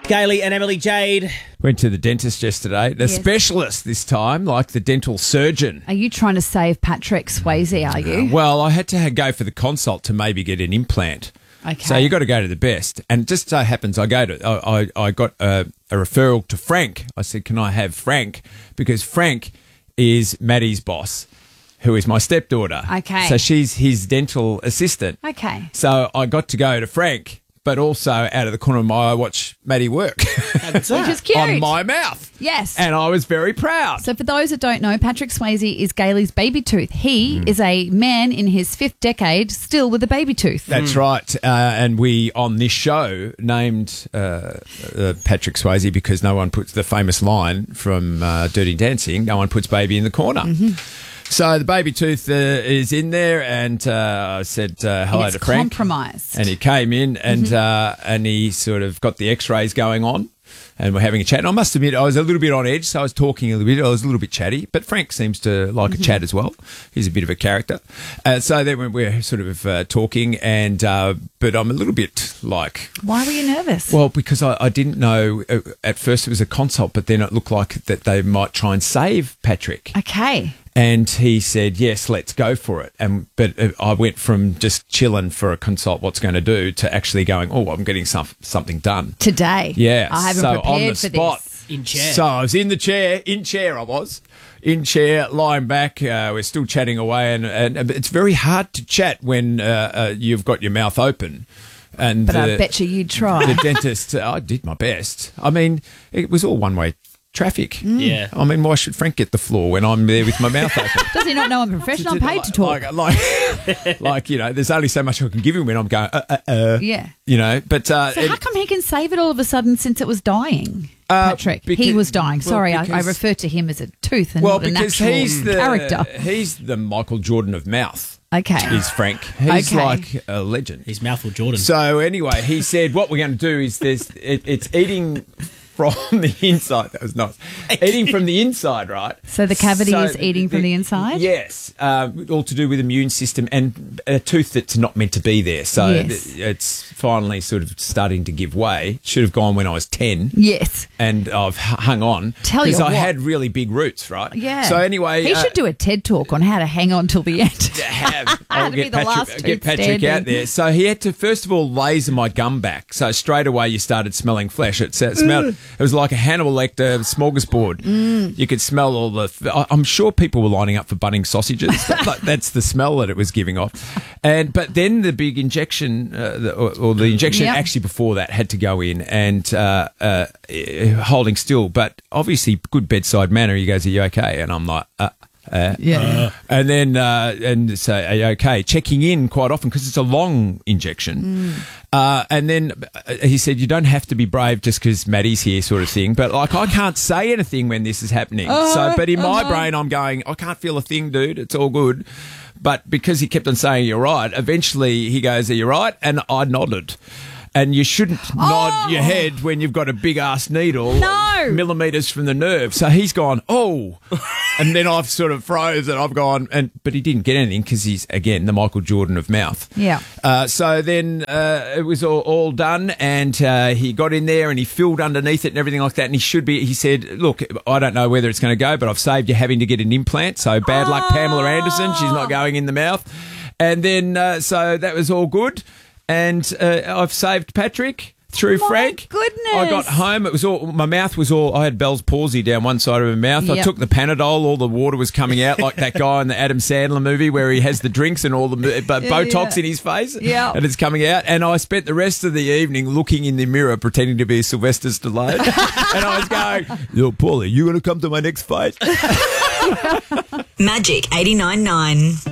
Gailey and Emily Jade. Went to the dentist yesterday. The specialist this time, like the dental surgeon. Are you trying to save Patrick Swayze, are you? Well, I had to go for the consult to maybe get an implant. Okay. So you got to go to the best. And it just so happens I got a referral to Frank. I said, can I have Frank? Because Frank is Maddie's boss, who is my stepdaughter. Okay. So she's his dental assistant. Okay. So I got to go to Frank, but also out of the corner of my eye watch Maddie work. Which is cute. On my mouth. Yes. And I was very proud. So for those that don't know, Patrick Swayze is Gailey's baby tooth. He is a man in his 5th decade still with a baby tooth. That's right. And we, on this show, named Patrick Swayze because no one puts the famous line from Dirty Dancing, no one puts baby in the corner. So the baby tooth is in there, and I said hello to Frank. Compromised. And he came in, and he sort of got the X-rays going on, and we're having a chat. And I must admit, I was a little bit on edge, so I was talking a little bit. I was a little bit chatty, but Frank seems to like a chat as well. He's a bit of a character. So then we're sort of talking, and but I'm a little bit like... Why were you nervous? Well, because I didn't know. At first it was a consult, but then it looked like that they might try and save Patrick. Okay. And he said, yes, let's go for it. But I went from just chilling for a consult, what's going to do, to actually going, oh, I'm getting something done. Today. Yeah. I haven't prepared on the for spot. this. In chair. So I was in chair, lying back. We're still chatting away. And it's very hard to chat when you've got your mouth open. But I bet you tried. The dentist, I did my best. I mean, it was all one-way traffic. Yeah. I mean, why should Frank get the floor when I'm there with my mouth open? Does he not know I'm professional? I'm paid to talk. Like, you know, there's only so much I can give him when I'm going, Yeah. you know. But So how come he can save it all of a sudden since it was dying? Patrick, he was dying. Sorry, I refer to him as a tooth and not a natural character. He's the Michael Jordan of mouth. Okay. Is Frank. He's like a legend. He's Mouthful Jordan. So anyway, he said what we're going to do is it's eating from the inside. That was nice. Eating from the inside, right? So the cavity is eating from the inside? Yes. All to do with immune system and a tooth that's not meant to be there. So it's finally sort of starting to give way. Should have gone when I was 10. Yes. And I've hung on. Tell you what. Because I had really big roots, right? Yeah. So anyway. He should do a TED talk on how to hang on till the end. I'll get Patrick out there. So he had to, first of all, laser my gum back. So straight away you started smelling flesh. It smelled... It was like a Hannibal Lecter smorgasbord. You could smell all the... I'm sure people were lining up for Bunnings sausages. That's the smell that it was giving off. But then the big injection, the injection actually before that had to go in and holding still. But obviously good bedside manner. He goes, are you okay? And I'm like... And then and say, are you okay? Checking in quite often because it's a long injection. And then he said, you don't have to be brave just because Maddie's here, sort of thing. But like, I can't say anything when this is happening. But in my brain, I'm going, I can't feel a thing, dude. It's all good. But because he kept on saying, you're right, eventually he goes, are you right? And I nodded. And you shouldn't nod your head when you've got a big-ass needle millimetres from the nerve. So he's gone, oh. And then I've sort of froze and I've gone, but he didn't get anything because he's, again, the Michael Jordan of mouth. Yeah. So then it was all done and he got in there and he filled underneath it and everything like that. And he said, look, I don't know whether it's going to go, but I've saved you having to get an implant. So bad luck, Pamela Anderson. She's not going in the mouth. And then so that was all good. And I've saved Patrick through Frank. Goodness. I got home. It was all, my mouth was all, I had Bell's palsy down one side of my mouth. I took the Panadol. All the water was coming out like that guy in the Adam Sandler movie where he has the drinks and all the Botox in his face. Yeah. And it's coming out. And I spent the rest of the evening looking in the mirror pretending to be Sylvester Stallone. And I was going, yo, Paulie, you going to come to my next fight? Magic 89.9.